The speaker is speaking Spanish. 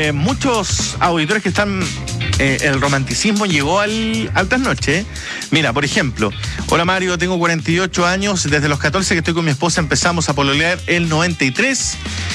muchos auditores que están... el romanticismo llegó al trasnoche. Mira, por ejemplo, hola Mario, tengo 48 años, desde los 14 que estoy con mi esposa empezamos a pololear el 93